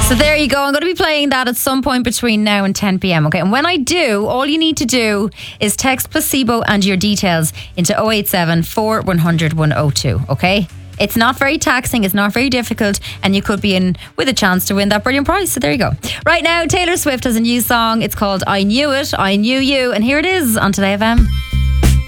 So there you go. I'm going to be playing that at some point between now and 10 p.m. Okay, and when I do, all you need to do is text placebo and your details into 087 4100 102. Okay. It's not very taxing, it's not very difficult, and you could be in with a chance to win that brilliant prize. So there you go. Right now, Taylor Swift has a new song. It's called I Knew It, I Knew You, and here it is on Today FM.